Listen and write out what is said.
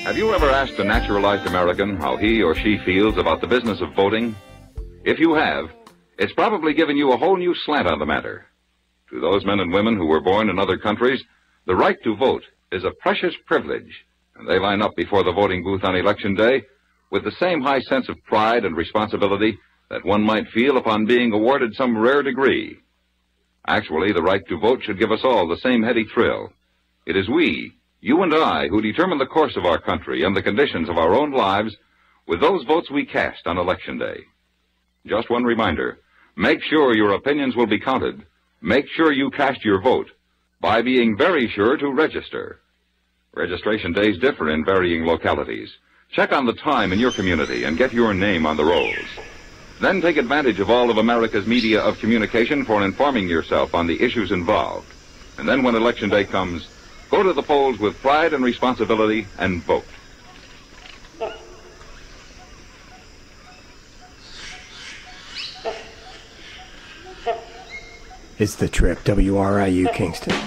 Have you ever asked a naturalized American how he or she feels about the business of voting? If you have, it's probably given you a whole new slant on the matter. To those men and women who were born in other countries, the right to vote is a precious privilege, and they line up before the voting booth on Election Day with the same high sense of pride and responsibility that one might feel upon being awarded some rare degree. Actually, the right to vote should give us all the same heady thrill. It is we, you and I, who determine the course of our country and the conditions of our own lives with those votes we cast on Election Day. Just one reminder, make sure your opinions will be counted. Make sure you cast your vote by being very sure to register. Registration days differ in varying localities. Check on the time in your community and get your name on the rolls. Then take advantage of all of America's media of communication for informing yourself on the issues involved. And then when Election Day comes, go to the polls with pride and responsibility and vote. It's The Trip, WRIU Kingston.